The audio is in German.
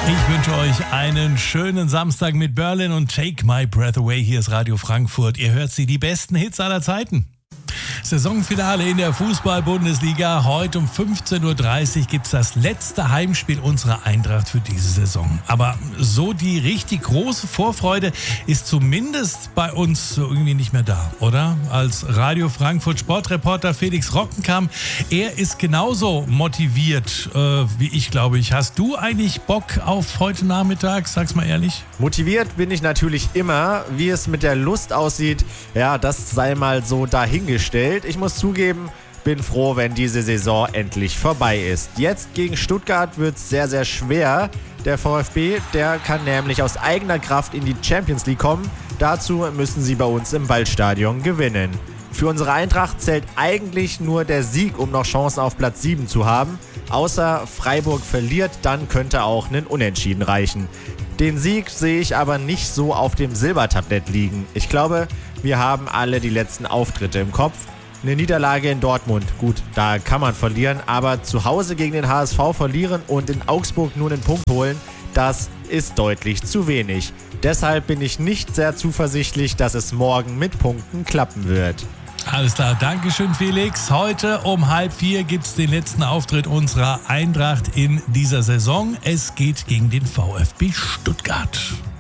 Ich wünsche euch einen schönen Samstag mit Berlin und Take My Breath Away. Hier ist Radio Frankfurt. Ihr hört sie, die besten Hits aller Zeiten. Saisonfinale in der Fußball-Bundesliga. Heute um 15.30 Uhr gibt es das letzte Heimspiel unserer Eintracht für diese Saison. Aber so die richtig große Vorfreude ist zumindest bei uns irgendwie nicht mehr da, oder? Als Radio Frankfurt Sportreporter Felix Rockenkamp, er ist genauso motiviert wie ich, glaube ich. Hast du eigentlich Bock auf heute Nachmittag? Sag's mal ehrlich. Motiviert bin ich natürlich immer. Wie es mit der Lust aussieht, ja, das sei mal so dahingestellt. Ich muss zugeben, bin froh, wenn diese Saison endlich vorbei ist. Jetzt gegen Stuttgart wird es sehr, sehr schwer. Der VfB, der kann nämlich aus eigener Kraft in die Champions League kommen. Dazu müssen sie bei uns im Waldstadion gewinnen. Für unsere Eintracht zählt eigentlich nur der Sieg, um noch Chancen auf Platz 7 zu haben. Außer Freiburg verliert, dann könnte auch ein Unentschieden reichen. Den Sieg sehe ich aber nicht so auf dem Silbertablett liegen. Ich glaube, wir haben alle die letzten Auftritte im Kopf. Eine Niederlage in Dortmund, gut, da kann man verlieren, aber zu Hause gegen den HSV verlieren und in Augsburg nur einen Punkt holen, das ist deutlich zu wenig. Deshalb bin ich nicht sehr zuversichtlich, dass es morgen mit Punkten klappen wird. Alles klar, Dankeschön Felix. Heute um 3:30 gibt es den letzten Auftritt unserer Eintracht in dieser Saison. Es geht gegen den VfB Stuttgart.